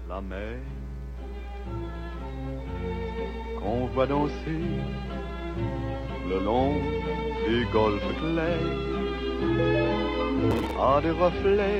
la mer qu'on voit danser le long des golfes clairs a des reflets